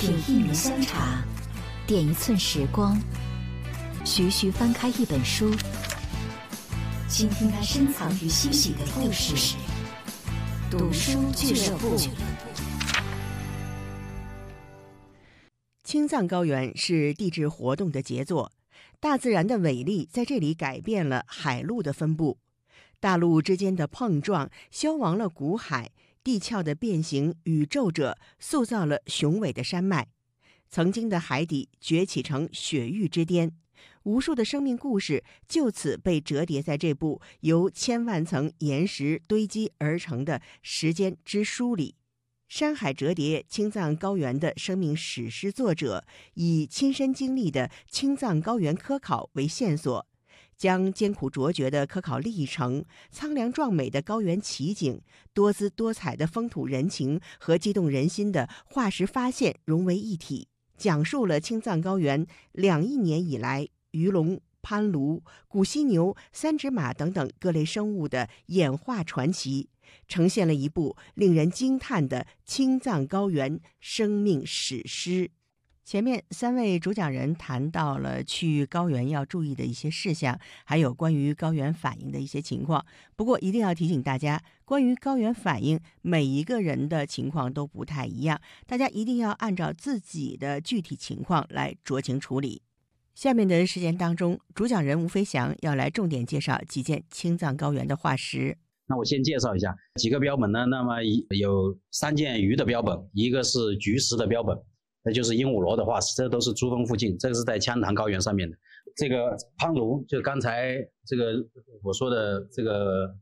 品一壶香茶，点一寸时光，徐徐翻开一本书，倾听它深藏于心底的故事。读书俱乐部。 青藏高原是地质活动的杰作，大自然的伟力在这里改变了海陆的分布，大陆之间的碰撞消亡了古海，地壳的变形宇宙者塑造了雄伟的山脉，曾经的海底崛起成雪域之巅，无数的生命故事就此被折叠在这部由千万层岩石堆积而成的时间之书里。山海折叠青藏高原的生命史诗作者以亲身经历的青藏高原科考为线索，将艰苦卓绝的科考历程、苍凉壮美的高原奇景、多姿多彩的风土人情和激动人心的化石发现融为一体，讲述了青藏高原2亿年以来鱼龙、攀鲈、古犀牛、三指马等等各类生物的演化传奇，呈现了一部令人惊叹的青藏高原生命史诗。前面3位主讲人谈到了去高原要注意的一些事项，还有关于高原反应的一些情况。不过一定要提醒大家，关于高原反应，每一个人的情况都不太一样，大家一定要按照自己的具体情况来酌情处理。下面的时间当中，主讲人吴飞翔要来重点介绍几件青藏高原的化石。 那我先介绍一下几个标本呢，那么有3件鱼的标本，一个是菊石的标本，那就是鹦鹉螺的化石，这都是珠峰附近，这个是在羌塘高原上面的。这个攀鲈，就刚才这个我说的这个